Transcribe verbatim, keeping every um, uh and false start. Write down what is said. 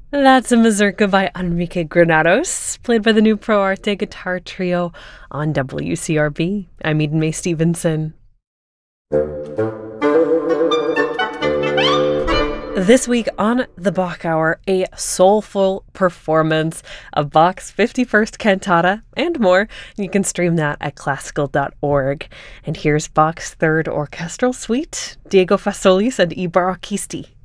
That's a mazurka by Enrique Granados, played by the new Pro Arte Guitar Trio on W C R B. I'm Eden May Stevenson. This week on the Bach Hour, a soulful performance of Bach's fifty-first Cantata and more. You can stream that at classical dot org. And here's Bach's third orchestral suite, Diego Fassolis and I Barocchisti.